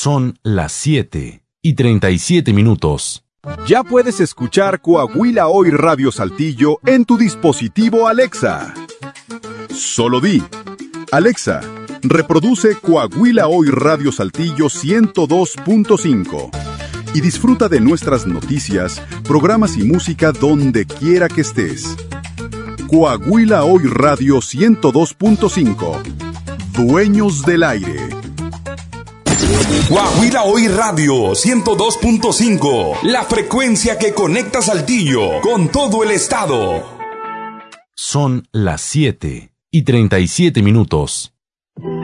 Son las 7:37. Ya puedes escuchar Coahuila Hoy Radio Saltillo en tu dispositivo Alexa. Solo di: Alexa, reproduce Coahuila Hoy Radio Saltillo 102.5 y disfruta de nuestras noticias, programas y música donde quiera que estés. Coahuila Hoy Radio 102.5. Dueños del aire. Coahuila Hoy Radio 102.5, la frecuencia que conecta Saltillo con todo el estado. Son las 7:37.